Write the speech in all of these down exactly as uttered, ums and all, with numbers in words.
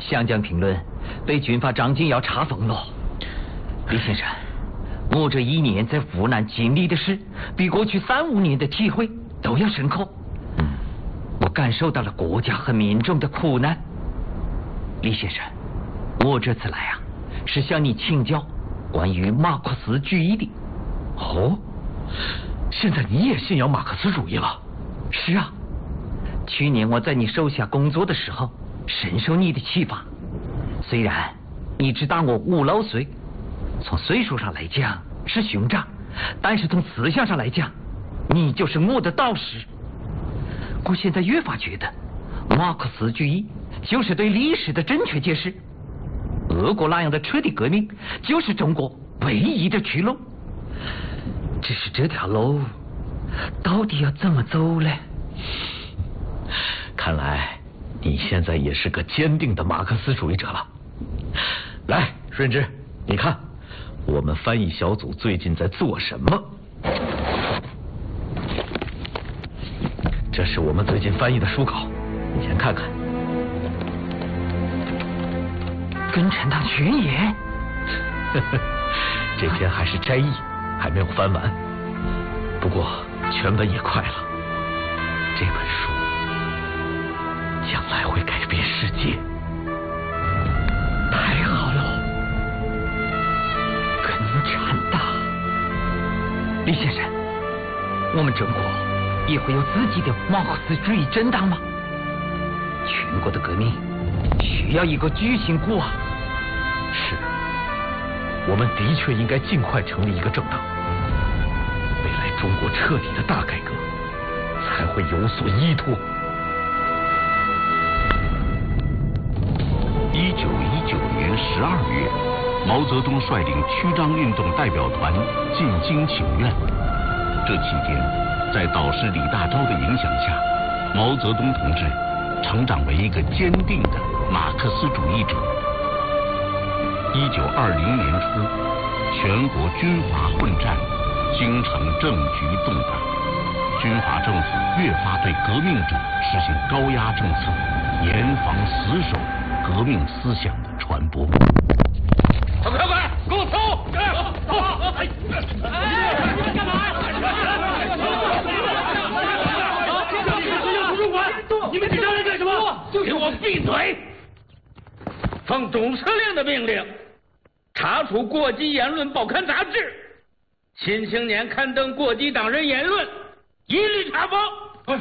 湘江评论被军阀张景尧查封了。李先生，我这一年在湖南经历的事，比过去三五年的体会都要深刻。嗯，我感受到了国家和民众的苦难。李先生，我这次来啊，是向你请教关于马克思主义的。 哦，现在你也信仰马克思主义了？ 是啊，去年我在你手下工作的时候，深受你的启发。虽然你只大我五六岁，从岁数上来讲是兄长，但是从思想上来讲，你就是我的导师。我现在越发觉得，马克思主义就是对历史的正确解释。俄国那样的彻底革命，就是中国唯一的去路。只是这条路到底要怎么走呢？ 看来你现在也是个坚定的马克思主义者了。来，顺之，你看我们翻译小组最近在做什么？这是我们最近翻译的书稿，你先看看。 共产党宣言。 这篇还是摘译，还没有翻完，不过全文也快了。这本书将来会改变世界。 太好了，共产党。李先生，我们中国也会有自己的马克思主义政党吗？全国的革命需要一个巨型股啊。 是，我们的确应该尽快成立一个政党。未来中国彻底的大改革才会有所依托。 一九一九年十二月，毛泽东率领曲张运动代表团进京请愿。这期间，在导师李大钊的影响下，毛泽东同志成长为一个坚定的马克思主义者。一九二零年初，全国军阀混战，京城政局动荡，军阀政府越发对革命者实行高压政策，严防死守革命思想的传播。 快快快，给我搜！走！哎，哎，干嘛？图书馆，你们紧张人干什么？给我闭嘴！奉总司令的命令，查处过激言论报刊杂志，新青年刊登过激党人言论，一律查封。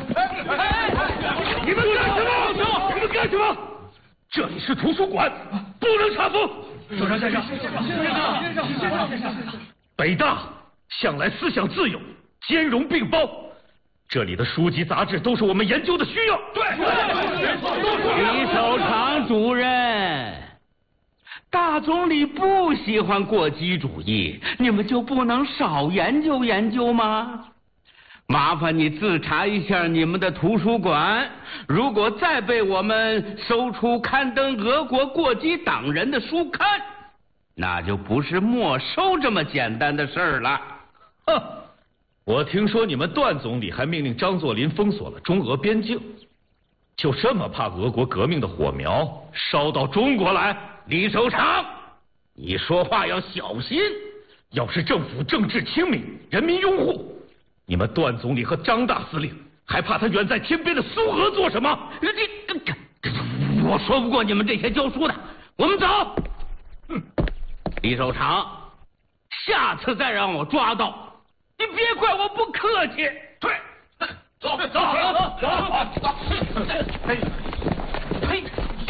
你们干什么？你们干什么？这里是图书馆，不能查封。 首长先生，先生，先生，先生，北大向来思想自由，兼容并包。这里的书籍杂志都是我们研究的需要。 对， 李守常主任，大总理不喜欢过激主义，你们就不能少研究研究吗？麻烦你自查一下你们的图书馆，如果再被我们搜出刊登俄国过激党人的书刊，那就不是没收这么简单的事儿了。 哼！我听说你们段总理还命令张作霖封锁了中俄边境，就这么怕俄国革命的火苗烧到中国来？ 李守常，你说话要小心。 要是政府政治清明，人民拥护，你们段总理和张大司令还怕他远在天边的苏俄做什么？ 我说不过你们这些教书的，我们走。嗯，李守常，下次再让我抓到，你别怪我不客气。 对，走走走走走。 呸呸！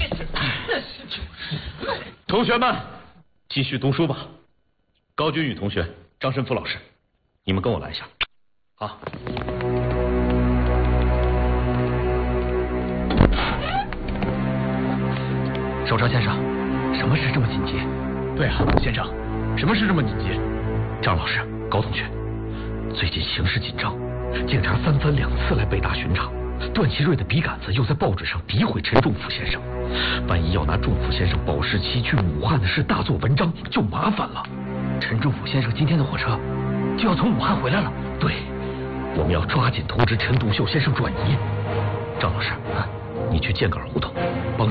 同学们，继续读书吧。高君宇同学、张申福老师，你们跟我来一下。好。 守常先生，什么事这么紧急？ 对啊，先生，什么事这么紧急？张老师、高同学，最近形势紧张，警察三番两次来北大巡查，段祺瑞的笔杆子又在报纸上诋毁陈仲甫先生，万一要拿仲甫先生保释期去武汉的事大做文章，就麻烦了。 陈仲甫先生今天的火车就要从武汉回来了。 对，我们要抓紧通知陈独秀先生转移。张老师，啊，你去箭杆胡同帮